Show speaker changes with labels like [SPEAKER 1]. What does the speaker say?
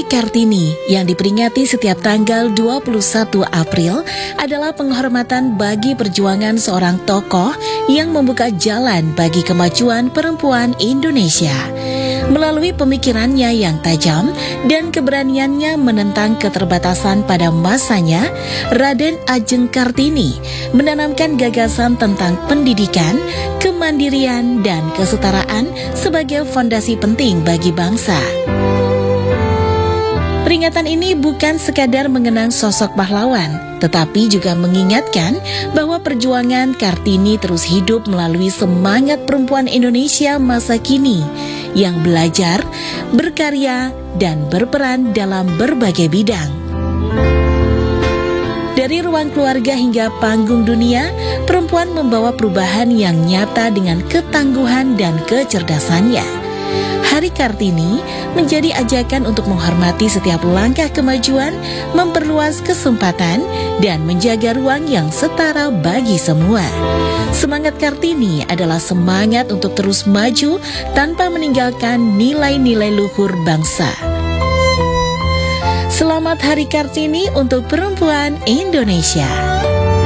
[SPEAKER 1] Kartini yang diperingati setiap tanggal 21 April adalah penghormatan bagi perjuangan seorang tokoh yang membuka jalan bagi kemajuan perempuan Indonesia. Melalui pemikirannya yang tajam dan keberaniannya menentang keterbatasan pada masanya, Raden Ajeng Kartini menanamkan gagasan tentang pendidikan, kemandirian, dan kesetaraan sebagai fondasi penting bagi bangsa. Peringatan ini bukan sekadar mengenang sosok pahlawan, tetapi juga mengingatkan bahwa perjuangan Kartini terus hidup melalui semangat perempuan Indonesia masa kini yang belajar, berkarya, dan berperan dalam berbagai bidang. Dari ruang keluarga hingga panggung dunia, perempuan membawa perubahan yang nyata dengan ketangguhan dan kecerdasannya. Hari Kartini menjadi ajakan untuk menghormati setiap langkah kemajuan, memperluas kesempatan, dan menjaga ruang yang setara bagi semua. Semangat Kartini adalah semangat untuk terus maju tanpa meninggalkan nilai-nilai luhur bangsa. Selamat Hari Kartini untuk perempuan Indonesia.